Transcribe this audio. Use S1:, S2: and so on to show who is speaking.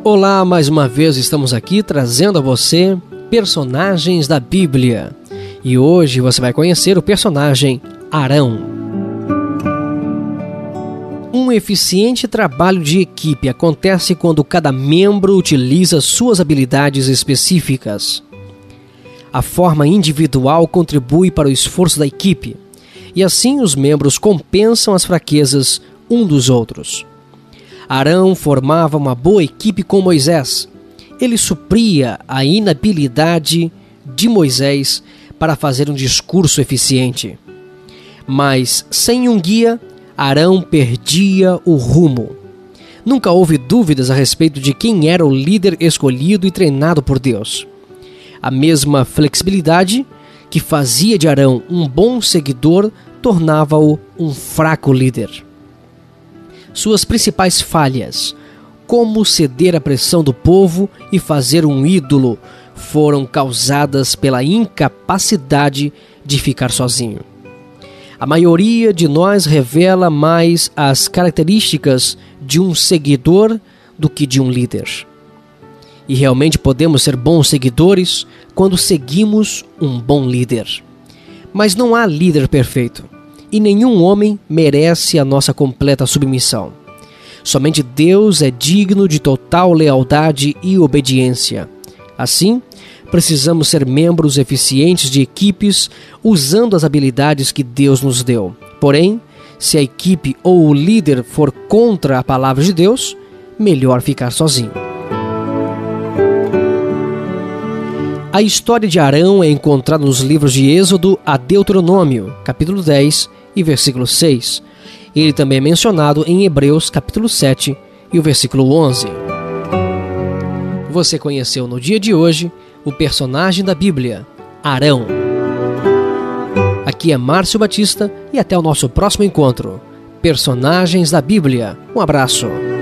S1: Olá, mais uma vez estamos aqui trazendo a você personagens da Bíblia. E hoje você vai conhecer o personagem Arão. Um eficiente trabalho de equipe acontece quando cada membro utiliza suas habilidades específicas. A forma individual contribui para o esforço da equipe, e assim os membros compensam as fraquezas um dos outros. Arão formava uma boa equipe com Moisés. Ele supria a inabilidade de Moisés para fazer um discurso eficiente. Mas, sem um guia, Arão perdia o rumo. Nunca houve dúvidas a respeito de quem era o líder escolhido e treinado por Deus. A mesma flexibilidade que fazia de Arão um bom seguidor tornava-o um fraco líder. Suas principais falhas, como ceder à pressão do povo e fazer um ídolo, foram causadas pela incapacidade de ficar sozinho. A maioria de nós revela mais as características de um seguidor do que de um líder. E realmente podemos ser bons seguidores quando seguimos um bom líder. Mas não há líder perfeito, e nenhum homem merece a nossa completa submissão. Somente Deus é digno de total lealdade e obediência. Assim, precisamos ser membros eficientes de equipes usando as habilidades que Deus nos deu. Porém, se a equipe ou o líder for contra a palavra de Deus, melhor ficar sozinho. A história de Arão é encontrada nos livros de Êxodo a Deuteronômio, capítulo 10 e versículo 6. Ele também é mencionado em Hebreus, capítulo 7 e o versículo 11. Você conheceu no dia de hoje o personagem da Bíblia, Arão. Aqui é Márcio Batista e até o nosso próximo encontro. Personagens da Bíblia. Um abraço.